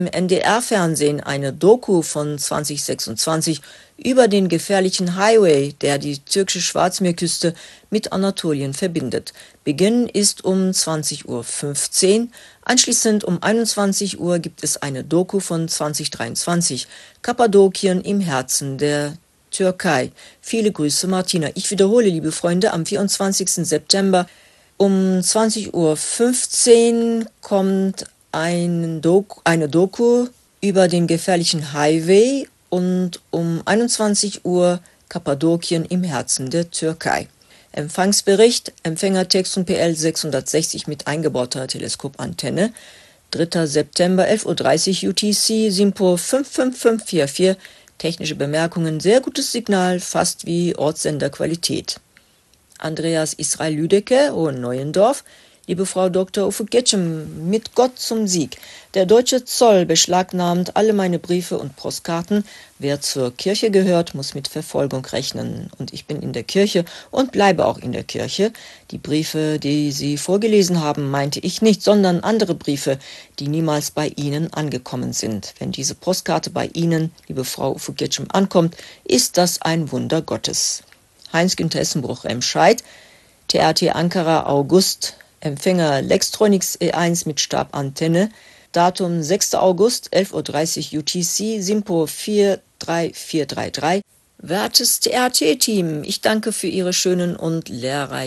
NDR-Fernsehen eine Doku von 2026 über den gefährlichen Highway, der die türkische Schwarzmeerküste mit Anatolien verbindet. Beginn ist um 20:15 Uhr. Anschließend um 21 Uhr gibt es eine Doku von 2023, Kappadokien im Herzen der Türkei. Viele Grüße, Martina. Ich wiederhole, liebe Freunde, am 24. September um 20:15 Uhr kommt eine Doku über den gefährlichen Highway und um 21 Uhr Kappadokien im Herzen der Türkei. Empfangsbericht, Empfängertext und PL 660 mit eingebauter Teleskopantenne. 3. September, 11:30 Uhr UTC, SINPO 55544. Technische Bemerkungen, sehr gutes Signal, fast wie Ortssenderqualität. Andreas Israel Lüdecke, Hohenneuendorf. Liebe Frau Dr. Uffe Getschem, mit Gott zum Sieg. Der deutsche Zoll beschlagnahmt alle meine Briefe und Postkarten. Wer zur Kirche gehört, muss mit Verfolgung rechnen. Und ich bin in der Kirche und bleibe auch in der Kirche. Die Briefe, die Sie vorgelesen haben, meinte ich nicht, sondern andere Briefe, die niemals bei Ihnen angekommen sind. Wenn diese Postkarte bei Ihnen, liebe Frau Uffe Getschem, ankommt, ist das ein Wunder Gottes. Heinz-Günther Essenbruch Remscheid, TRT Ankara August, Empfänger Lextronics E1 mit Stabantenne, Datum 6. August, 11:30 Uhr UTC, SINPO 43433. Wertes TRT-Team, ich danke für Ihre schönen und lehrreichen